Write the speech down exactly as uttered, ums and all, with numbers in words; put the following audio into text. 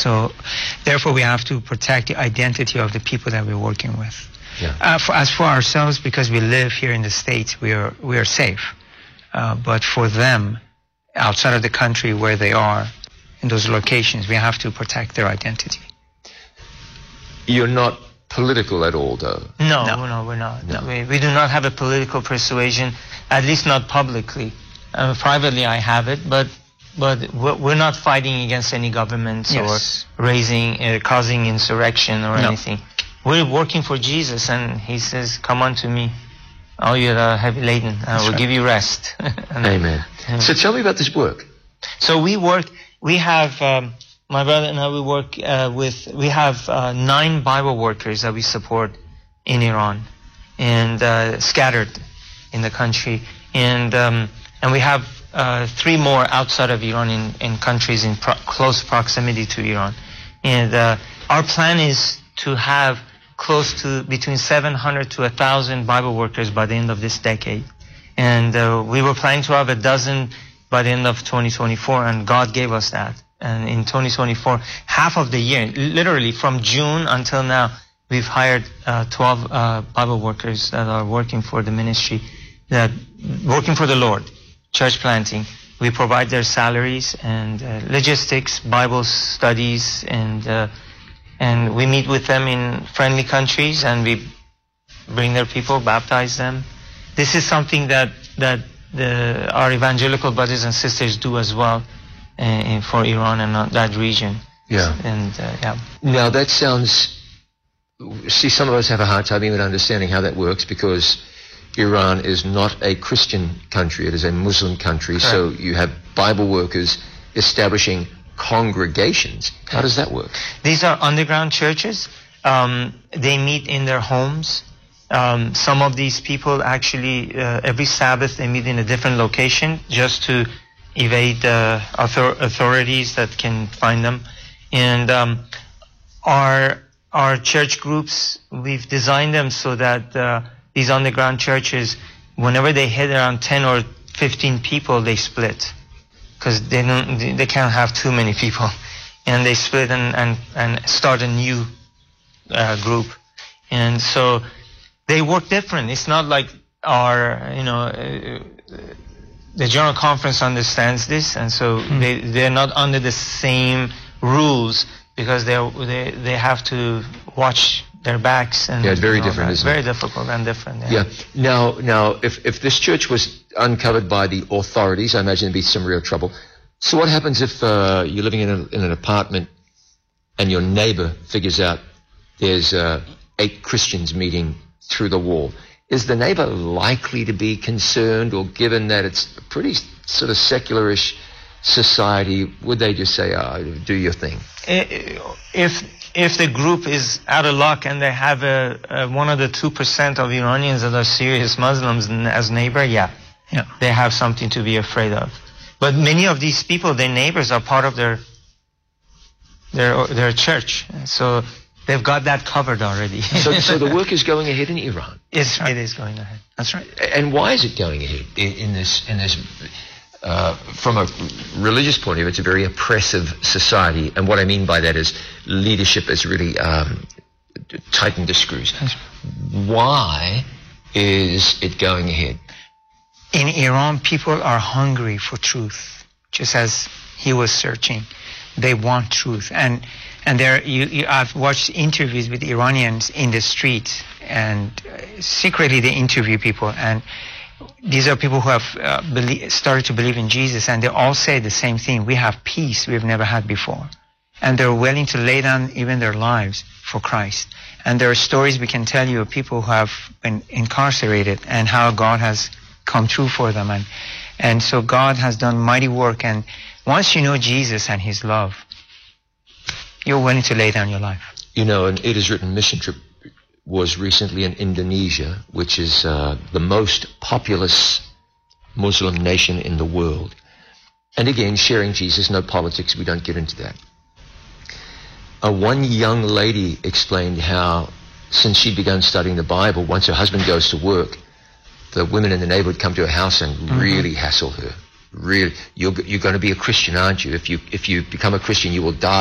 So therefore we have to protect the identity of the people that we're working with. Yeah. Uh, for, as for ourselves, because we live here in the States, we are we are safe. Uh, but for them, outside of the country where they are, in those locations, we have to protect their identity. You're not political at all, though? No, no, no we're not. No. We, we do not have a political persuasion, at least not publicly. Uh, privately, I have it, but but we're not fighting against any governments yes. or raising, uh, causing insurrection or no. anything. We're working for Jesus, and he says, "Come unto me, all you are heavy laden, and I will right. give you rest." Amen. Amen. So tell me about this work. So we work. We have um, my brother and I. We work uh, with. We have uh, nine Bible workers that we support in Iran, and uh, scattered in the country, and um, and we have uh, three more outside of Iran in, in countries in pro close proximity to Iran, and uh, our plan is to have close to between seven hundred to a thousand Bible workers by the end of this decade, and uh, we were planning to have a dozen by the end of twenty twenty-four, and God gave us that. And in twenty twenty-four, half of the year, literally from June until now, we've hired uh, twelve uh, Bible workers that are working for the ministry, that working for the Lord, church planting. We provide their salaries and uh, logistics, Bible studies, and uh, and we meet with them in friendly countries, and we bring their people, baptize them. This is something that that the, our evangelical brothers and sisters do as well uh, for Iran and uh, that region. Yeah. And uh, yeah. Now that sounds. See, some of us have a hard time even understanding how that works, because Iran is not a Christian country; it is a Muslim country. Correct. So you have Bible workers establishing congregations. How does that work? These are underground churches. Um, they meet in their homes. Um, some of these people actually, uh, every Sabbath, they meet in a different location just to evade uh, author authorities that can find them. And um, our our church groups, we've designed them so that uh, these underground churches, whenever they hit around ten or fifteen people, they split, because they don't, they can't have too many people, and they split and and, and start a new uh, group. And so they work different. It's not like our, you know, uh, the General Conference understands this, and so mm. they they're not under the same rules, because they they they have to watch their backs. And yeah, it's very different, that. isn't very it? Very difficult and different. Yeah. yeah. Now, now, if if this church was uncovered by the authorities, I imagine there'd be some real trouble. So, what happens if uh, you're living in, a, in an apartment and your neighbor figures out there's uh, eight Christians meeting through the wall? Is the neighbor likely to be concerned, or given that it's a pretty sort of secularish society, would they just say, oh, do your thing? If if the group is out of luck and they have a, a one of the two percent of Iranians that are serious Muslims as neighbor, yeah, yeah, they have something to be afraid of. But many of these people, their neighbors, are part of their their their church, so they've got that covered already. so, so the work is going ahead in Iran. It's, it is going ahead. That's right. And why is it going ahead in, in this? In this, uh, from a religious point of view, it's a very oppressive society, and what I mean by that is leadership is really um, tightened the screws. Why is it going ahead? In Iran, people are hungry for truth, just as he was searching. They want truth, and and there you, you I've watched interviews with Iranians in the street, and uh, secretly they interview people, and these are people who have uh, belie- started to believe in Jesus, and they all say the same thing: we have peace we've never had before, and they're willing to lay down even their lives for Christ. And there are stories we can tell you of people who have been incarcerated and how God has come true for them, and and so God has done mighty work. And once you know Jesus and his love, you're willing to lay down your life. You know, an It Is Written mission trip was recently in Indonesia, which is uh, the most populous Muslim nation in the world. And again, sharing Jesus, no politics, we don't get into that. Uh, one young lady explained how, since she'd begun studying the Bible, once her husband goes to work, the women in the neighborhood come to her house and mm-hmm. really hassle her. Really, you're, you're going to be a Christian, aren't you? If you if you become a Christian, you will die.